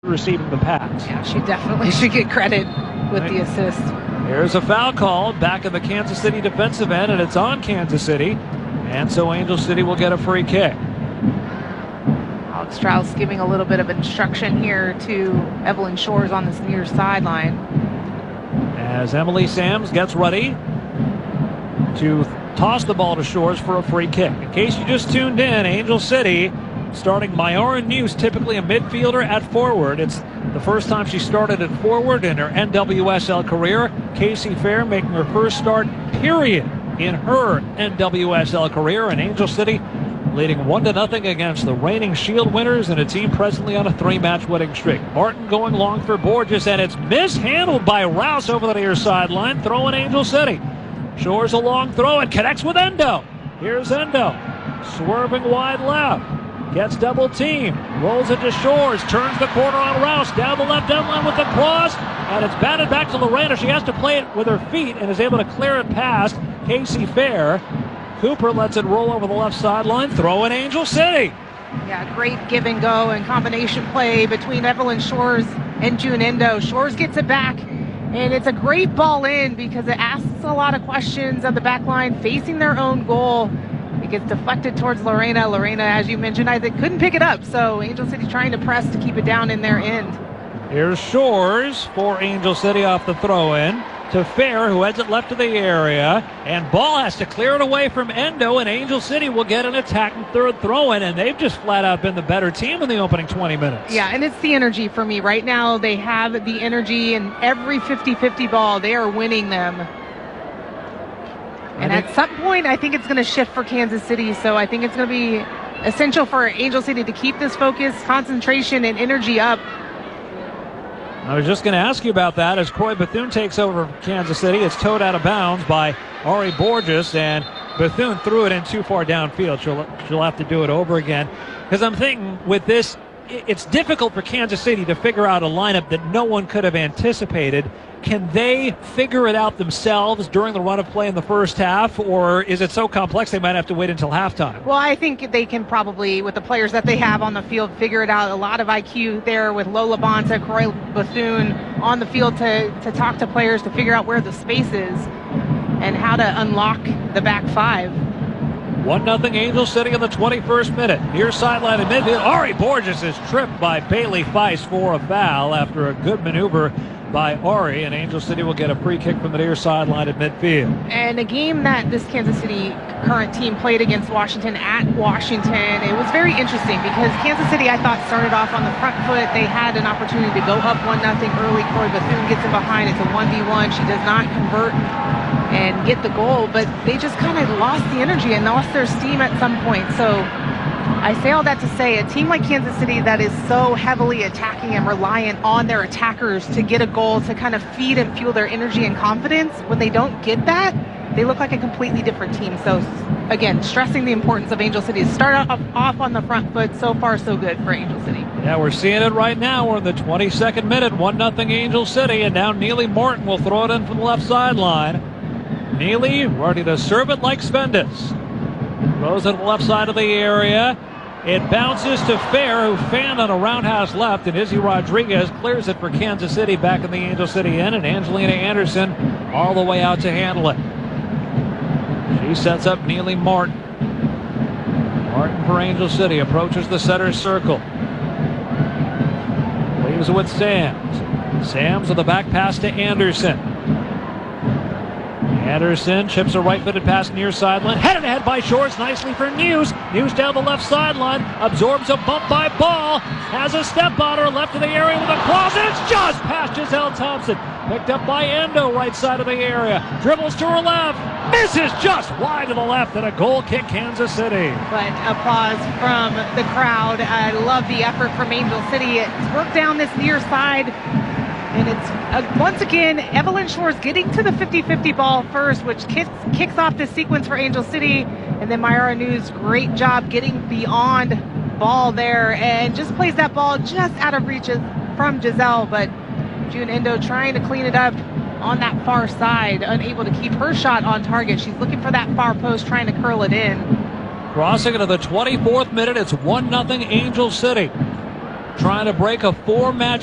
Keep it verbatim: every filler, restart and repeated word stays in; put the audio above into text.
receiving the pass. Yeah, she definitely should get credit with the assist. Here's a foul call back in the Kansas City defensive end, and it's on Kansas City. And so Angel City will get a free kick. Alex Strauss giving a little bit of instruction here to Evelyn Shores on this near sideline. As Emily Sams gets ready to toss the ball to Shores for a free kick. In case you just tuned in, Angel City starting Myara News, typically a midfielder at forward. It's the first time she started at forward in her N W S L career. Casey Fair making her first start, period, in her N W S L career. And Angel City leading one to nothing against the reigning Shield winners and a team presently on a three-match winning streak. Martin going long for Borges, and it's mishandled by Rouse over the near sideline, throwing Angel City. Shores a long throw and connects with Endo. Here's Endo, swerving wide left. Gets double team, rolls it to Shores, turns the corner on Rouse, down the left end line with the cross, and it's batted back to Lorena. She has to play it with her feet and is able to clear it past Casey Fair. Cooper lets it roll over the left sideline, throw in Angel City. Yeah, great give and go and combination play between Evelyn Shores and June Endo. Shores gets it back, and it's a great ball in because it asks a lot of questions of the back line facing their own goal. It gets deflected towards Lorena. Lorena, as you mentioned, I think couldn't pick it up. So Angel City trying to press to keep it down in their end. Here's Shores for Angel City off the throw-in to Fair, who heads it left to the area. And ball has to clear it away from Endo, and Angel City will get an attacking third throw-in. And they've just flat out been the better team in the opening twenty minutes. Yeah, and it's the energy for me. Right now, they have the energy, and every fifty-fifty ball, they are winning them. And at some point, I think it's going to shift for Kansas City. So I think it's going to be essential for Angel City to keep this focus, concentration, and energy up. I was just going to ask you about that as Croy Bethune takes over Kansas City. It's towed out of bounds by Ari Borges, and Bethune threw it in too far downfield. She'll, she'll have to do it over again. Because I'm thinking with this, it's difficult for Kansas City to figure out a lineup that no one could have anticipated. Can they figure it out themselves during the run of play in the first half, or is it so complex they might have to wait until halftime? Well, I think they can probably, with the players that they have on the field, figure it out. A lot of I Q there with Lola Bonta, Croy Bethune on the field to, to talk to players to figure out where the space is and how to unlock the back five. one nothing Angel City in the twenty-first minute. Near sideline in midfield, Ari Borges is tripped by Bailey Feist for a foul after a good maneuver by Ari, and Angel City will get a free kick from the near sideline at midfield. And a game that this Kansas City current team played against Washington at Washington, it was very interesting because Kansas City, I thought, started off on the front foot. They had an opportunity to go up one nothing early. Croy Bethune gets in behind. It's a one v one. She does not convert and get the goal, but they just kind of lost the energy and lost their steam at some point. So I say all that to say a team like Kansas City that is so heavily attacking and reliant on their attackers to get a goal, to kind of feed and fuel their energy and confidence, when they don't get that, they look like a completely different team. So again, stressing the importance of Angel City to start off, off on the front foot. So far, so good for Angel City. Yeah, we're seeing it right now. We're in the twenty-second minute, one nothing Angel City, and now Neely Martin will throw it in from the left sideline. Neely ready to serve it like Svendes. Throws it to the left side of the area. It bounces to Fair, who fanned on a roundhouse left, and Izzy Rodriguez clears it for Kansas City back in the Angel City end, and Angelina Anderson all the way out to handle it. She sets up Neely Martin. Martin for Angel City approaches the center circle. Leaves it with Sams. Sams with the back pass to Anderson. Anderson chips a right-footed pass near sideline. Headed ahead by Shores, nicely for News. News down the left sideline. Absorbs a bump by Ball. Has a step on her, left of the area with a cross, and it's just past Giselle Thompson. Picked up by Endo, right side of the area. Dribbles to her left. Misses just wide to the left, and a goal kick, Kansas City. But applause from the crowd. I love the effort from Angel City. It's worked down this near side. And it's, uh, once again, Evelyn Shores getting to the fifty-fifty ball first, which kicks, kicks off the sequence for Angel City. And then Myara News, great job getting beyond ball there and just plays that ball just out of reach from Giselle. But June Endo trying to clean it up on that far side, unable to keep her shot on target. She's looking for that far post, trying to curl it in. Crossing into the twenty-fourth minute, it's one nothing Angel City. trying to break a four-match